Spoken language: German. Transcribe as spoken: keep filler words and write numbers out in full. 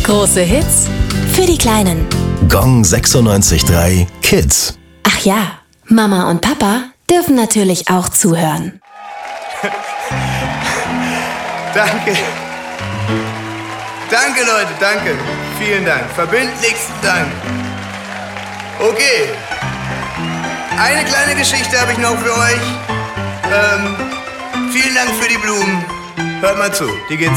Große Hits für die Kleinen. Gong sechsundneunzig Komma drei Kids. Ach ja, Mama und Papa dürfen natürlich auch zuhören. Danke. Danke, Leute, danke. Vielen Dank. Verbindlichsten Dank. Okay. Eine kleine Geschichte habe ich noch für euch. Ähm, vielen Dank für die Blumen. Hört mal zu, die geht